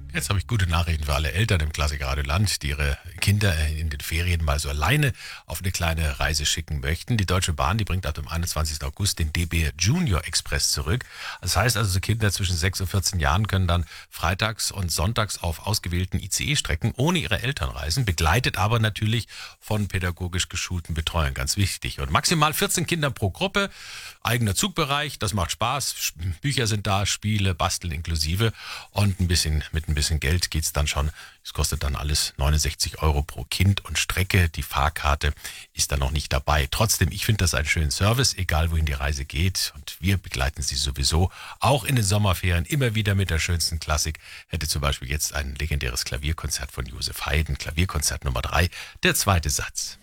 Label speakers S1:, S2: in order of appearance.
S1: Jetzt habe ich gute Nachrichten für alle Eltern im Klassikradio Land, die ihre Kinder in den Ferien mal so alleine auf eine kleine Reise schicken möchten. Die Deutsche Bahn, die bringt ab dem 21. August den DB Junior Express zurück. Das heißt also, so Kinder zwischen 6 und 14 Jahren können dann freitags und sonntags auf ausgewählten ICE-Strecken ohne ihre Eltern reisen, begleitet aber natürlich von pädagogisch geschulten Betreuern, ganz wichtig. Und maximal 14 Kinder pro Gruppe, eigener Zugbereich, das macht Spaß, Bücher sind da, Spiele, Basteln inklusive und mit ein bisschen Geld geht's dann schon. Es kostet dann alles 69 Euro pro Kind und Strecke. Die Fahrkarte ist dann noch nicht dabei. Trotzdem, ich finde das einen schönen Service, egal wohin die Reise geht. Und wir begleiten sie sowieso auch in den Sommerferien immer wieder mit der schönsten Klassik. Hätte zum Beispiel jetzt ein legendäres Klavierkonzert von Josef Haydn, Klavierkonzert Nummer 3, der zweite Satz.